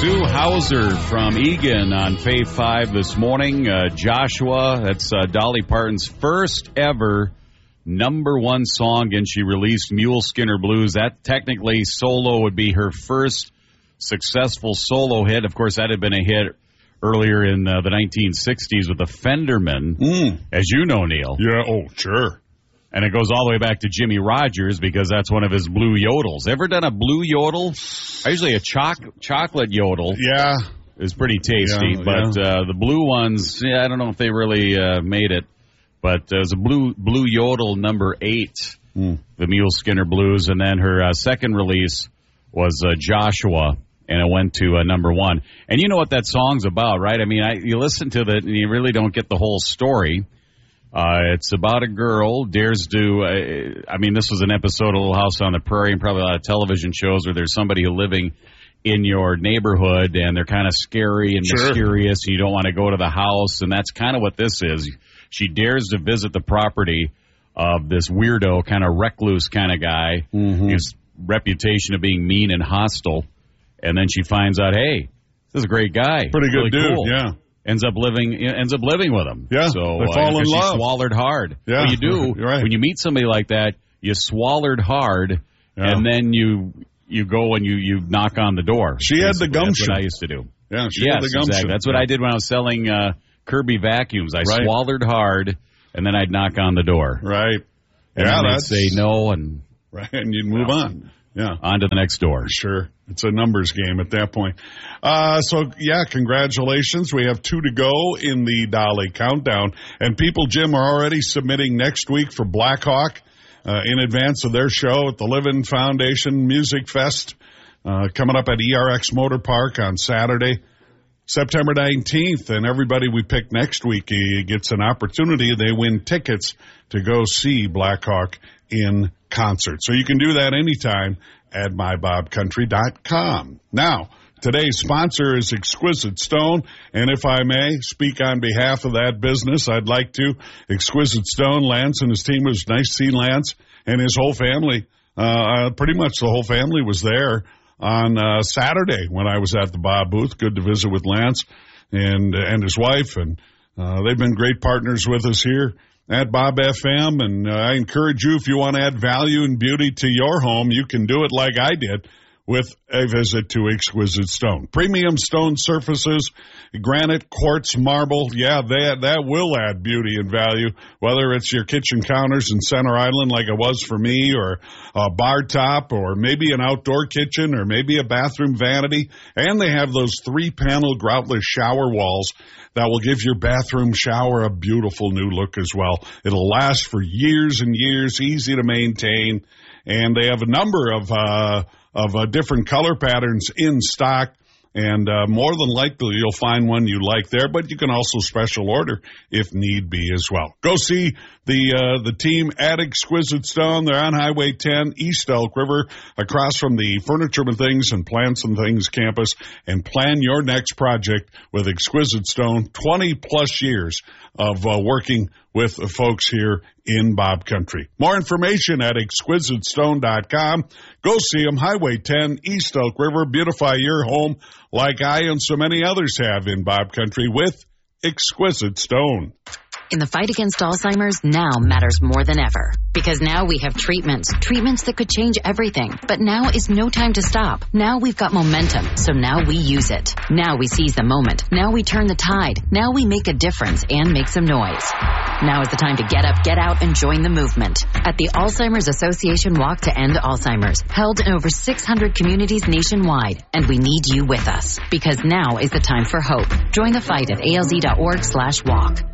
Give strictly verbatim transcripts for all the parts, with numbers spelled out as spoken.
Sue Hauser from Egan on Fave five this morning. Uh, Joshua, that's uh, Dolly Parton's first ever number one song, and she released Mule Skinner Blues. That technically solo would be her first successful solo hit. Of course, that had been a hit earlier in uh, the nineteen sixties with the Fenderman, mm. as you know, Neil. Yeah, oh, sure. And it goes all the way back to Jimmy Rogers because that's one of his blue yodels. Ever done a blue yodel? Usually a choc- chocolate yodel. Yeah. Is pretty tasty. Yeah, but yeah. Uh, the blue ones, yeah, I don't know if they really uh, made it. But uh, it was a blue, blue yodel number eight, mm. the Mule Skinner Blues. And then her uh, second release was uh, Joshua, and it went to uh, number one. And you know what that song's about, right? I mean, I, you listen to it, and you really don't get the whole story. Uh, it's about a girl dares to, uh, I mean, this was an episode of Little House on the Prairie and probably a lot of television shows where there's somebody living in your neighborhood and they're kind of scary and sure. mysterious and you don't want to go to the house. And that's kind of what this is. She dares to visit the property of this weirdo, kind of recluse kind of guy, mm-hmm. his reputation of being mean and hostile. And then she finds out, hey, this is a great guy. Pretty good really dude, cool. yeah. Ends up living ends up living with him. Yeah, so they fall uh, in she love. Swallowed hard. Yeah, well, you do You're right. when you meet somebody like that. You swallowed hard, yeah. and then you you go and you, you knock on the door. She had the gumption. That's what I used to do. Yeah, she yes, had the gumption. Exactly. That's what I did when I was selling uh, Kirby vacuums. I right. swallowed hard, and then I'd knock on the door. Right. And yeah, then that's they'd say no, and right, and you'd move well, on. Yeah. On to the next door. Sure. It's a numbers game at that point. Uh, so, yeah, congratulations. We have two to go in the Dolly Countdown. And people, Jim, are already submitting next week for Blackhawk uh, in advance of their show at the Living Foundation Music Fest uh, coming up at E R X Motor Park on Saturday, September nineteenth. And everybody we pick next week gets an opportunity. They win tickets to go see Blackhawk in concert. So you can do that anytime at my bob country dot com. Now, today's sponsor is Exquisite Stone, and if I may speak on behalf of that business, I'd like to. Exquisite Stone, Lance and his team, it was nice to see Lance and his whole family. Uh, pretty much the whole family was there on uh, Saturday when I was at the Bob booth. Good to visit with Lance and, and his wife, and uh, they've been great partners with us here at Bob F M, and uh, I encourage you, if you want to add value and beauty to your home, you can do it like I did with a visit to Exquisite Stone. Premium stone surfaces, granite, quartz, marble, yeah, that, that will add beauty and value, whether it's your kitchen counters in Center Island like it was for me, or a bar top, or maybe an outdoor kitchen, or maybe a bathroom vanity. And they have those three-panel groutless shower walls that will give your bathroom shower a beautiful new look as well. It'll last for years and years, easy to maintain, and they have a number of uh, of uh, different color patterns in stock. And uh, more than likely, you'll find one you like there, but you can also special order if need be as well. Go see the uh, the team at Exquisite Stone. They're on Highway ten, East Elk River, across from the Furniture and Things and Plants and Things campus, and plan your next project with Exquisite Stone. twenty-plus years of uh, working with the folks here in Bob Country. More information at exquisite stone dot com. Go see them, Highway ten, East Elk River. Beautify your home like I and so many others have in Bob Country with Exquisite Stone. In the fight against Alzheimer's, now matters more than ever. Because now we have treatments, treatments that could change everything. But now is no time to stop. Now we've got momentum, so now we use it. Now we seize the moment. Now we turn the tide. Now we make a difference and make some noise. Now is the time to get up, get out, and join the movement. At the Alzheimer's Association Walk to End Alzheimer's, held in over six hundred communities nationwide. And we need you with us. Because now is the time for hope. Join the fight at alz.org slash walk.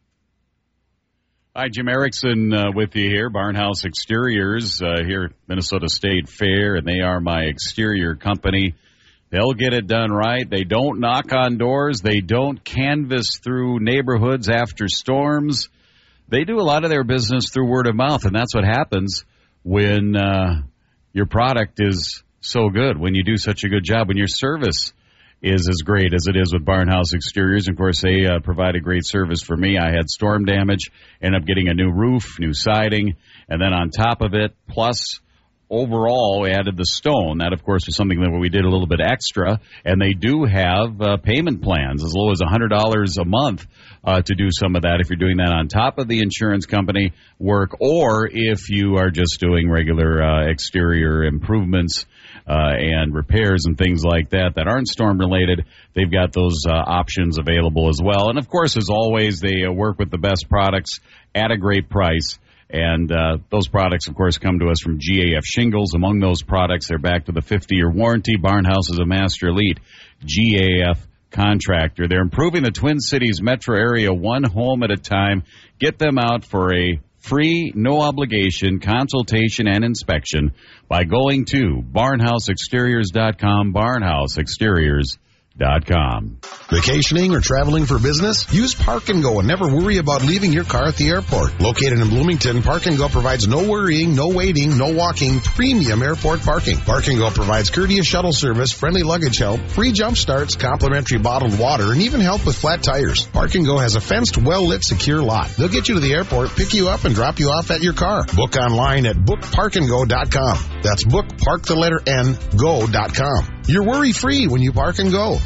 Hi, Jim Erickson uh, with you here, Barnhouse Exteriors uh, here at Minnesota State Fair, and they are my exterior company. They'll get it done right. They don't knock on doors. They don't canvass through neighborhoods after storms. They do a lot of their business through word of mouth, and that's what happens when uh, your product is so good, when you do such a good job, when your service is as great as it is with Barnhouse Exteriors. Of course, they uh, provide a great service for me. I had storm damage, ended up getting a new roof, new siding, and then on top of it, plus overall, we added the stone. That, of course, was something that we did a little bit extra. And they do have uh, payment plans as low as one hundred dollars a month uh, to do some of that if you're doing that on top of the insurance company work, or if you are just doing regular uh, exterior improvements uh, and repairs and things like that that aren't storm-related. They've got those uh, options available as well. And, of course, as always, they uh, work with the best products at a great price. And uh, those products, of course, come to us from G A F Shingles. Among those products, they're back to the fifty-year warranty. Barnhouse is a Master Elite G A F contractor. They're improving the Twin Cities metro area one home at a time. Get them out for a free, no-obligation consultation and inspection by going to barnhouse exteriors dot com, barnhouse exteriors dot com. Vacationing or traveling for business? Use Park and Go and never worry about leaving your car at the airport. Located in Bloomington, Park and Go provides no worrying, no waiting, no walking, premium airport parking. Park and Go provides courteous shuttle service, friendly luggage help, free jump starts, complimentary bottled water, and even help with flat tires. Park and Go has a fenced, well-lit, secure lot. They'll get you to the airport, pick you up, and drop you off at your car. Book online at book park and go dot com. That's book, park the letter N, go dot com. You're worry-free when you Park and Go.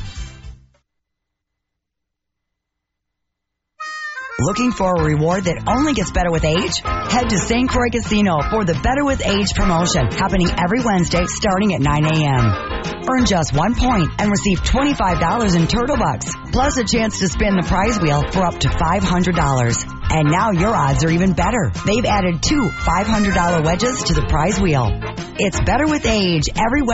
Looking for a reward that only gets better with age? Head to Saint Croix Casino for the Better with Age promotion, happening every Wednesday starting at nine a.m. Earn just one point and receive twenty-five dollars in Turtle Bucks, plus a chance to spin the prize wheel for up to five hundred dollars. And now your odds are even better. They've added two five hundred dollars wedges to the prize wheel. It's Better with Age every Wednesday.